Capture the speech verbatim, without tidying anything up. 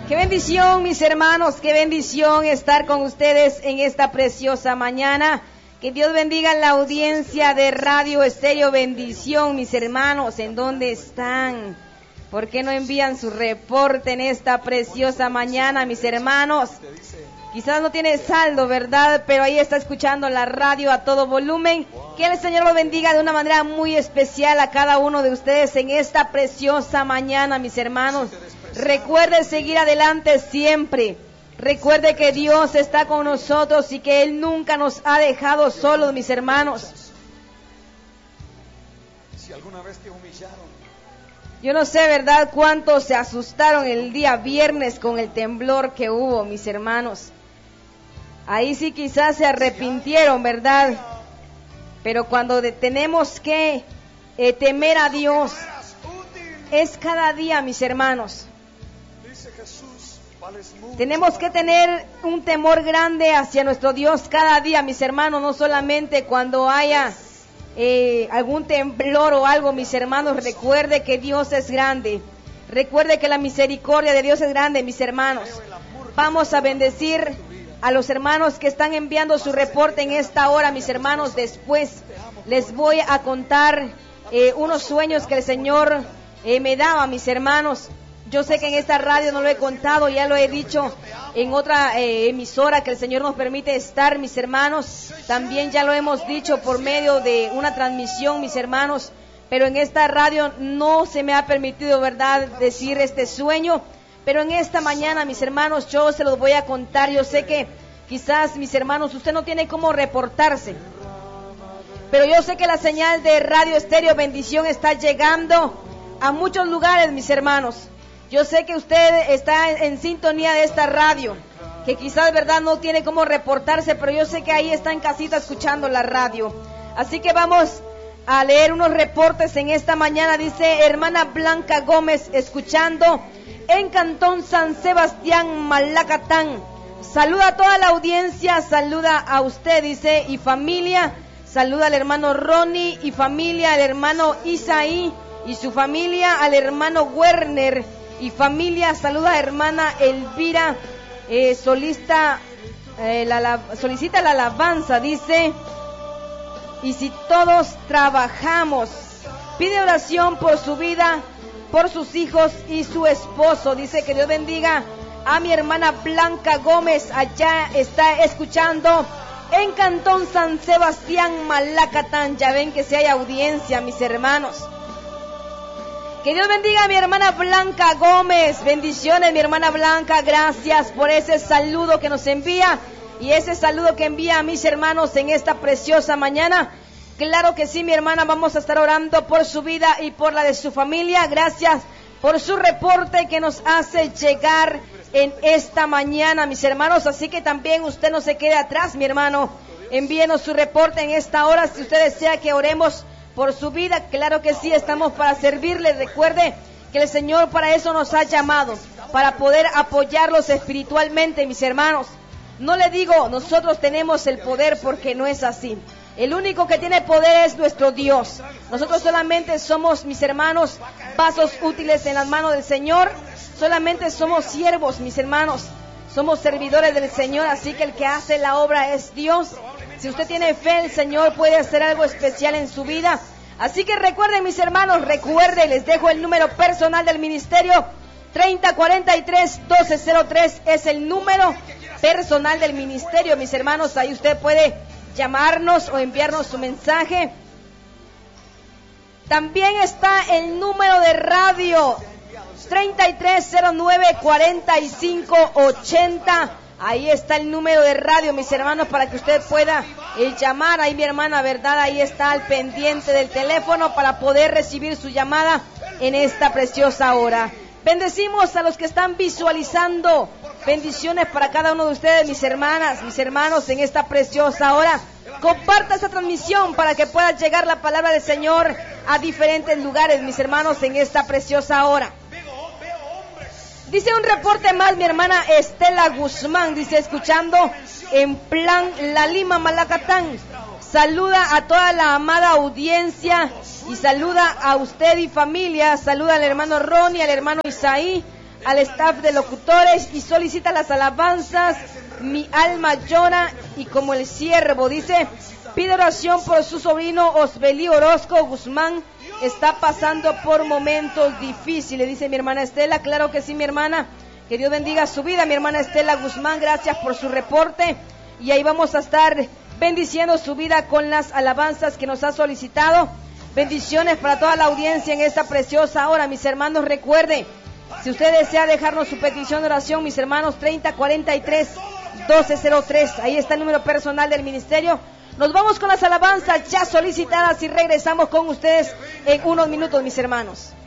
Qué bendición, mis hermanos, qué bendición estar con ustedes en esta preciosa mañana. Que Dios bendiga la audiencia de Radio Estéreo Bendición, mis hermanos. ¿En dónde están? ¿Por qué no envían su reporte en esta preciosa mañana, mis hermanos? Quizás no tiene saldo, ¿verdad? Pero ahí está escuchando la radio a todo volumen. Que el Señor lo bendiga de una manera muy especial a cada uno de ustedes en esta preciosa mañana, mis hermanos. Recuerde seguir adelante siempre. Recuerde que Dios está con nosotros y que Él nunca nos ha dejado solos, mis hermanos. Si alguna vez te humillaron. Yo no sé, ¿verdad?, cuántos se asustaron el día viernes con el temblor que hubo, mis hermanos. Ahí sí quizás se arrepintieron, ¿verdad? Pero cuando tenemos que eh, temer a Dios, es cada día, mis hermanos. Tenemos que tener un temor grande hacia nuestro Dios cada día, mis hermanos, no solamente cuando haya eh, algún temblor o algo, mis hermanos. Recuerde que Dios es grande. Recuerde que la misericordia de Dios es grande, mis hermanos. Vamos a bendecir a los hermanos que están enviando su reporte en esta hora, mis hermanos. Después les voy a contar eh, unos sueños que el Señor eh, me daba, mis hermanos. Yo sé que en esta radio no lo he contado, ya lo he dicho en otra eh, emisora que el Señor nos permite estar, mis hermanos. También ya lo hemos dicho por medio de una transmisión, mis hermanos. Pero en esta radio no se me ha permitido, ¿verdad?, decir este sueño. Pero en esta mañana, mis hermanos, yo se los voy a contar. Yo sé que quizás, mis hermanos, usted no tiene cómo reportarse. Pero yo sé que la señal de Radio Estéreo Bendición está llegando a muchos lugares, mis hermanos. Yo sé que usted está en sintonía de esta radio, que quizás, verdad, no tiene cómo reportarse, pero yo sé que ahí está en casita escuchando la radio. Así que vamos a leer unos reportes en esta mañana. Dice hermana Blanca Gómez, escuchando en Cantón San Sebastián, Malacatán. Saluda a toda la audiencia, saluda a usted, dice, y familia. Saluda al hermano Ronnie y familia, al hermano Isaí y su familia, al hermano Werner y familia. Saluda a hermana Elvira, eh, solista, eh, la, la, solicita la alabanza, dice, y si todos trabajamos, pide oración por su vida, por sus hijos y su esposo. Dice que Dios bendiga a mi hermana Blanca Gómez, allá está escuchando en Cantón San Sebastián, Malacatán. Ya ven que si hay audiencia, mis hermanos. Que Dios bendiga a mi hermana Blanca Gómez. Bendiciones, mi hermana Blanca. Gracias por ese saludo que nos envía y ese saludo que envía a mis hermanos en esta preciosa mañana. Claro que sí, mi hermana. Vamos a estar orando por su vida y por la de su familia. Gracias por su reporte que nos hace llegar en esta mañana, mis hermanos. Así que también usted no se quede atrás, mi hermano. Envíenos su reporte en esta hora si usted desea que oremos por su vida. Claro que sí, estamos para servirle. Recuerde que el Señor para eso nos ha llamado, para poder apoyarlos espiritualmente, mis hermanos. No le digo, nosotros tenemos el poder, porque no es así. El único que tiene poder es nuestro Dios. Nosotros solamente somos, mis hermanos, vasos útiles en las manos del Señor. Solamente somos siervos, mis hermanos. Somos servidores del Señor, así que el que hace la obra es Dios. Si usted tiene fe, el Señor puede hacer algo especial en su vida. Así que recuerden, mis hermanos, recuerden, les dejo el número personal del ministerio. treinta cuarenta y tres doce cero tres es el número personal del ministerio, mis hermanos. Ahí usted puede llamarnos o enviarnos su mensaje. También está el número de radio treinta y tres cero nueve cuarenta y cinco ochenta. Ahí está el número de radio, mis hermanos, para que usted pueda eh, llamar. Ahí mi hermana, ¿verdad? Ahí está al pendiente del teléfono para poder recibir su llamada en esta preciosa hora. Bendecimos a los que están visualizando. Bendiciones para cada uno de ustedes, mis hermanas, mis hermanos, en esta preciosa hora. Comparta esta transmisión para que pueda llegar la palabra del Señor a diferentes lugares, mis hermanos, en esta preciosa hora. Dice un reporte más mi hermana Estela Guzmán, dice, escuchando en Plan La Lima, Malacatán. Saluda a toda la amada audiencia y saluda a usted y familia. Saluda al hermano Ronnie, al hermano Isaí, al staff de locutores y solicita las alabanzas. Mi alma llora y como el siervo, dice, pide oración por su sobrino Osbelí Orozco Guzmán, está pasando por momentos difíciles, dice mi hermana Estela. Claro que sí, mi hermana, que Dios bendiga su vida, mi hermana Estela Guzmán, gracias por su reporte, y ahí vamos a estar bendiciendo su vida con las alabanzas que nos ha solicitado. Bendiciones para toda la audiencia en esta preciosa hora, mis hermanos. Recuerde, si usted desea dejarnos su petición de oración, mis hermanos, treinta cuarenta y tres doce cero tres, ahí está el número personal del ministerio. Nos vamos con las alabanzas ya solicitadas y regresamos con ustedes en unos minutos, mis hermanos.